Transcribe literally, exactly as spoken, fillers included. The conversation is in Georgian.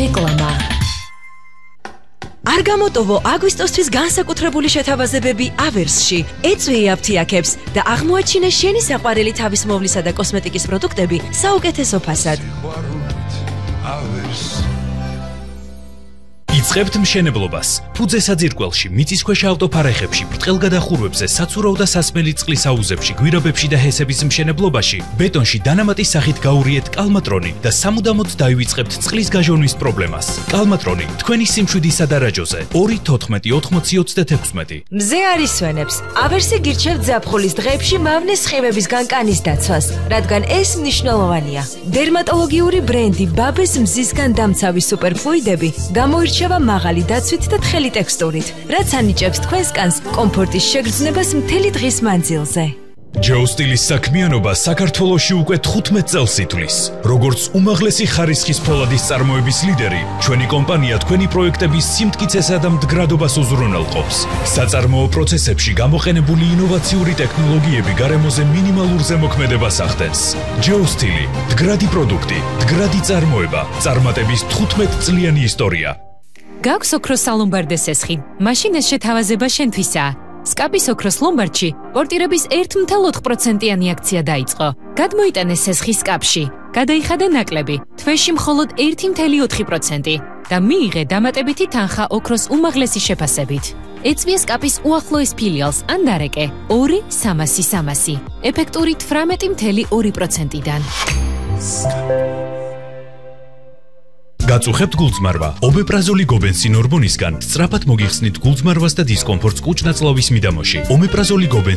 რეკლამა. არ გამოტოვო აგვისტოსთვის განსაკუთრებული შეთავაზებები ავერსში. ეწვიე აფთიაქებს და აღმოაჩინე შენი საყვარელი თავისმოვლისა და კოსმეტიკის პროდუქტები საუკეთესო ფასად. იწყებთ მშენებლობას. ფუძე საძირკველში, მიწისქვეშა ავტოფარეხებში, ბრტყელგადახურვებზე, საცურავ და სასმელი წყლის აუზებში, გვირაბებში და ჰესების მშენებლობაში, ბეტონში დანამატის სახით გაურიეთ კალმატრონი და სამუდამოდ დაივიწყებთ წყლის გაჟონვის პრობლემას. კალმატრონი თქვენი სიმშვიდის სადარაჯოზე ორი თოთხმეტი ოთხმოცი ოცდაექვსმეტი. მზე არ ისვენებს. ავერსი გირჩევთ ზაფხულის დღეებში მავნე სხივებისგან კანის დაცვას, რადგან ეს მნიშვნელოვანია. დერმატოლოგიური ბრენდი ბაბეს მზისგან დამცავი სუპერფლუიდები გამოირჩევა მაღალი დაცვით და თხელი ტექსტურით, რაც ანიჭებს თქვენს კანს კომფორტის შეგრძნებას მთელი დღის მანძილზე. ჯოუსტილის საქმიანობა საქართველოში უკვე თხუთმეტ წელს ითვლის. როგორც უმაღლესი ხარისხის ფოლადის წარმოების ლიდერი, ჩვენი კომპანია თქვენი პროექტების სიმტკიცესა და მდგრადობას უზრუნველყოფს. საწარმოო პროცესებში გამოყენებული ინოვაციური ტექნოლოგიები გარემოზე მინიმალურ ზემოქმედებას ახდენს. ჯოუსტილი, მდგრადი პროდუქტი, მდგრადი წარმოება, წარმატების თხუთმეტ წლიანი ისტორია. გაქვს ოქროს სალომბარდე სესხი, მაშინ ეს შეთავაზება შენთვისაა. სკაპის ოქროს ლომბარდში პორტირების ერთი წუთი ოთხ პროცენტიანი აქცია დაიწყო. გადმოიტანე სესხი სკაპში, გადაიხადე ნაკლები, თვეში მხოლოდ ერთი წუთი ოთხ პროცენტი და მიიღე დამატებითი თანხა ოქროს უმაღლესი შეფასებით. ეწვიე სკაპის უახლოეს ფილიალს ან დარეკე ორი სამასი სამასი, ეფექტური თვრამეტი წუთი ორი პროცენტიდან. გაწუხებთ გულწმარვა. ომეპრაზოლი გობენსინ ორბონისგან სწრაფად მოგიხსნით გულწმარვას და დისკომფორტს კუჭ-ნაწლავის მიდამოში. ომეპრაზოლი გობენსინ